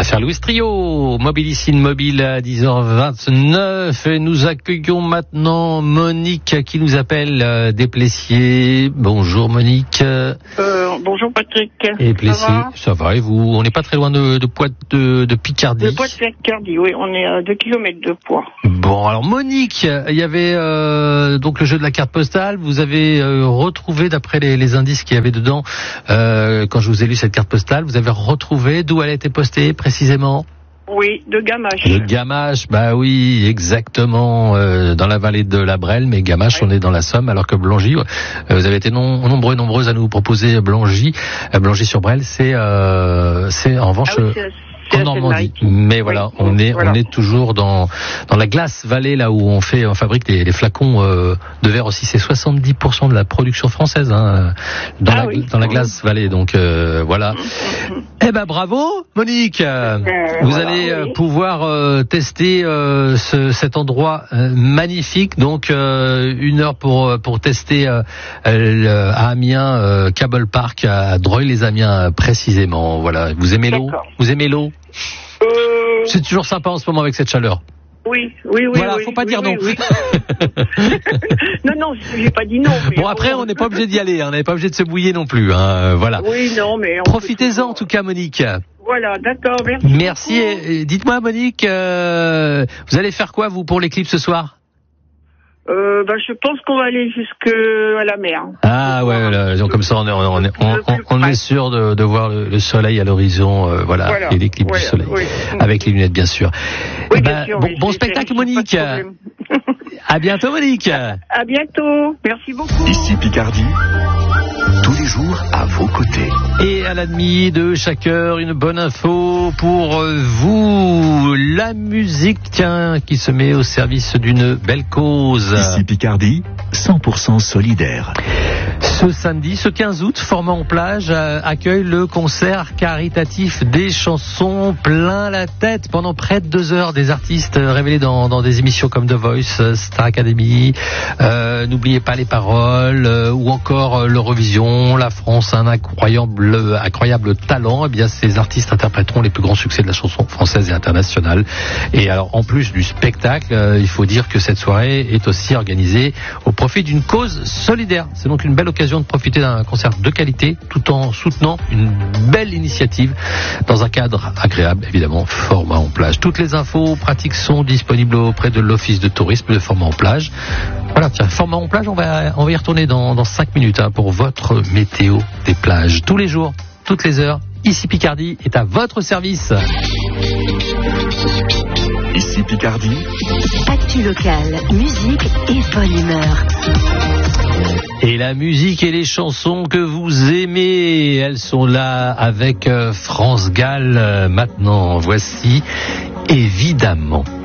faire Louis Trio, Mobilicine Mobile à 10h29 et nous accueillons maintenant Monique qui nous appelle des Plessiers. Bonjour Monique. Bonjour Patrick. Et Plessiers, ça va et vous? On n'est pas très loin de Picardie. De Poix-de-Picardie, oui, on est à 2 km de Poix. Bon, alors Monique, il y avait donc le jeu de la carte postale. Vous avez retrouvé, d'après les indices qu'il y avait dedans, quand je vous ai lu cette carte postale, vous avez retrouvé d'où elle a été postée précisément? Oui, de Gamache. De Gamache, bah oui, exactement, dans la vallée de la Brelle, mais Gamache, on est dans la Somme, alors que Blangy, vous avez été nombreuses à nous proposer Blangy. Blangy-sur-Brelle, c'est en revanche... en Normandie, mais voilà, on est toujours dans la glace vallée, là où on fabrique les flacons de verre aussi. C'est 70% de la production française dans la glace vallée. Donc voilà. Eh ben bravo, Monique. Vous allez pouvoir tester cet endroit magnifique. Donc 1 heure pour tester à Amiens, Cable Park, à Dreuil-les-Amiens précisément. Voilà. Vous aimez l'eau? Vous aimez l'eau? C'est toujours sympa en ce moment avec cette chaleur. Oui. Voilà, faut pas dire non. Oui. non, j'ai pas dit non. Mais bon, après, on n'est pas obligé d'y aller, on n'est pas obligé de se bouiller non plus, voilà. Oui, non, mais... Profitez-en en tout cas, Monique. Voilà, d'accord, merci. Merci, et dites-moi, Monique, vous allez faire quoi, vous, pour les clips ce soir? Je pense qu'on va aller jusque à la mer. Ah ouais, là, donc comme ça on est sûr de voir le soleil à l'horizon, voilà, et les clips du soleil, avec les lunettes bien sûr. Oui, bien sûr. Bon spectacle, Monique. À bientôt, Monique. À bientôt, merci beaucoup. Ici Picardie, tous les jours à vos côtés. Et à la demi de chaque heure, une bonne info pour vous. La musique, qui se met au service d'une belle cause. Ici Picardie, 100% solidaire. Ce samedi, ce 15 août, Formant-en-Plage accueille le concert caritatif des chansons plein la tête pendant près de 2 heures. Des artistes révélés dans des émissions comme The Voice, Star Academy, N'oubliez pas les paroles, ou encore l'Eurovision. La France a un incroyable talent. Eh bien, ces artistes interpréteront les plus grands succès de la chanson française et internationale. Et alors, en plus du spectacle, il faut dire que cette soirée est aussi organisée au profit d'une cause solidaire. C'est donc une belle occasion de profiter d'un concert de qualité tout en soutenant une belle initiative dans un cadre agréable, évidemment, Formant-en-Plage. Toutes les infos pratiques sont disponibles auprès de l'Office de tourisme de Formant-en-Plage. Voilà, tiens, Formant-en-Plage, on va y retourner dans 5 minutes pour votre météo des plages. Tous les jours, toutes les heures, ici Picardie est à votre service. Ici Picardie. Actu locale, musique et bonne humeur. Et la musique et les chansons que vous aimez, elles sont là avec France Gall maintenant. Voici évidemment.